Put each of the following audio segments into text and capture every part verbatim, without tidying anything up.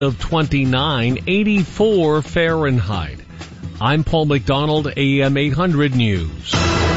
of twenty-nine, eighty-four Fahrenheit. I'm Paul McDonald, A M eight hundred News.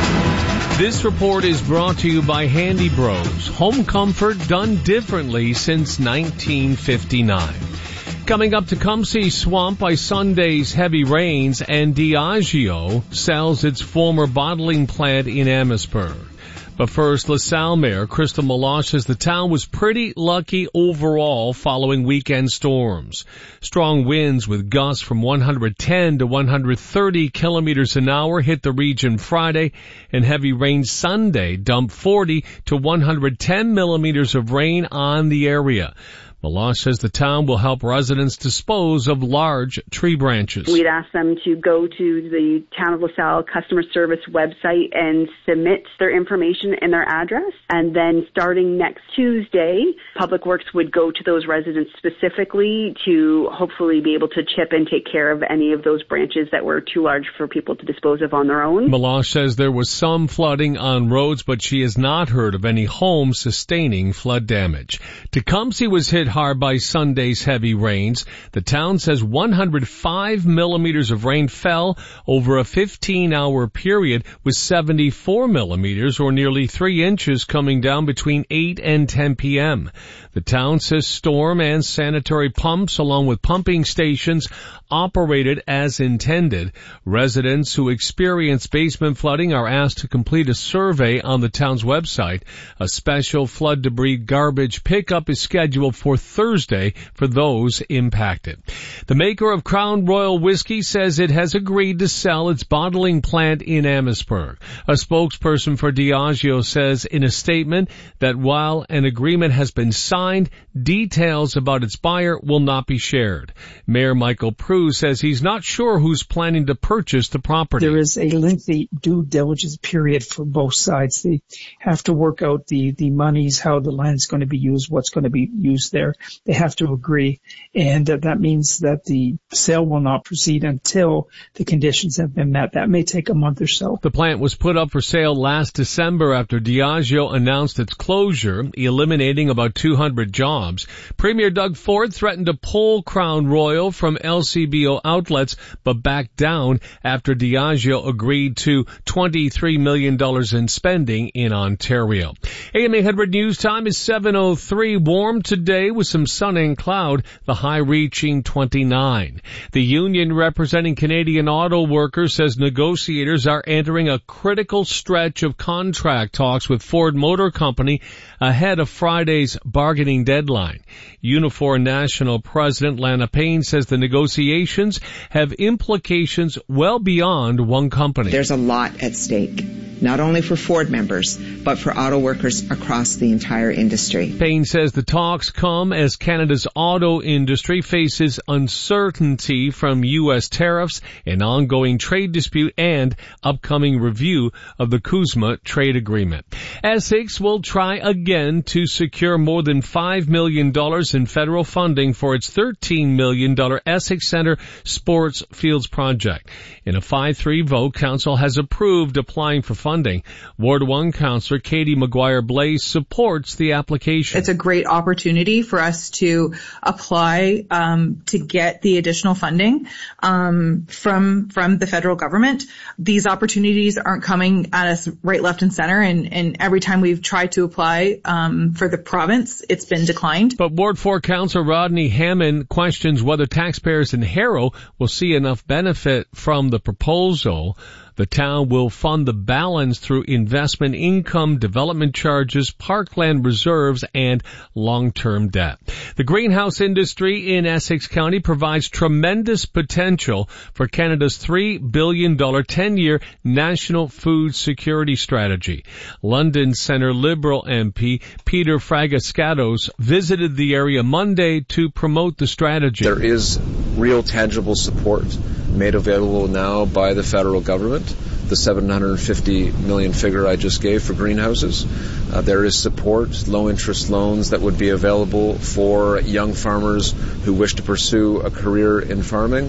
This report is brought to you by Handy Bros. Home comfort done differently since nineteen fifty-nine. Coming up, Tecumseh swamped by Sunday's heavy rains, and Diageo sells its former bottling plant in Amherstburg. But first, LaSalle Mayor Crystal Meloche says the town was pretty lucky overall following weekend storms. Strong winds with gusts from one hundred ten to one hundred thirty kilometers an hour hit the region Friday, and heavy rain Sunday dumped forty to one hundred ten millimeters of rain on the area. Meloche says the town will help residents dispose of large tree branches. We'd ask them to go to the Town of LaSalle customer service website and submit their information and their address. And then starting next Tuesday, Public Works would go to those residents specifically to hopefully be able to chip and take care of any of those branches that were too large for people to dispose of on their own. Meloche says there was some flooding on roads, but she has not heard of any homes sustaining flood damage. Tecumseh was hit hard by Sunday's heavy rains. The town says one hundred five millimeters of rain fell over a fifteen-hour period, with seventy-four millimeters, or nearly three inches, coming down between eight and ten p.m. The town says storm and sanitary pumps, along with pumping stations, operated as intended. Residents who experience basement flooding are asked to complete a survey on the town's website. A special flood debris garbage pickup is scheduled for Thursday for those impacted. The maker of Crown Royal Whiskey says it has agreed to sell its bottling plant in Amherstburg. A spokesperson for Diageo says in a statement that while an agreement has been signed, details about its buyer will not be shared. Mayor Michael Prue says he's not sure who's planning to purchase the property. There is a lengthy due diligence period for both sides. They have to work out the, the monies, how the land's going to be used, what's going to be used there. They have to agree, and uh, that means that the sale will not proceed until the conditions have been met. That may take a month or so. The plant was put up for sale last December after Diageo announced its closure, eliminating about two hundred jobs. Premier Doug Ford threatened to pull Crown Royal from L C B O outlets, but backed down after Diageo agreed to twenty-three million dollars in spending in Ontario. A M eight hundred News Time is seven oh three. Warm today with some sun and cloud, the high reaching twenty-nine. The union representing Canadian auto workers says negotiators are entering a critical stretch of contract talks with Ford Motor Company ahead of Friday's bargaining deadline. Unifor National President Lana Payne says the negotiations have implications well beyond one company. There's a lot at stake, not only for Ford members, but for auto workers across the entire industry. Payne says the talks come as Canada's auto industry faces uncertainty from U S tariffs, an ongoing trade dispute, and upcoming review of the CUSMA trade agreement. Essex will try again to secure more than five million dollars in federal funding for its thirteen million dollars Essex Centre Sports Fields project. In a five three vote, Council has approved applying for funding. Ward one Councillor Katie McGuire-Blaze supports the application. It's a great opportunity for us to apply um, to get the additional funding um, from from the federal government. These opportunities aren't coming at us right, left, and center, and, and every time we've tried to apply um, for the province, it's been declined. But Ward four Councillor Rodney Hammond questions whether taxpayers in Harrow will see enough benefit from the proposal. The town will fund the balance through investment income, development charges, parkland reserves, and long-term debt. The greenhouse industry in Essex County provides tremendous potential for Canada's three billion dollars ten-year national food security strategy. London Centre Liberal M P Peter Fragascatos visited the area Monday to promote the strategy. There is real tangible support made available now by the federal government, the seven hundred fifty million figure I just gave for greenhouses. Uh, there is support, low interest loans that would be available for young farmers who wish to pursue a career in farming.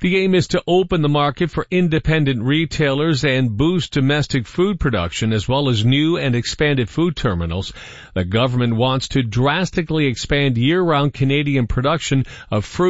The aim is to open the market for independent retailers and boost domestic food production as well as new and expanded food terminals. The government wants to drastically expand year-round Canadian production of fruit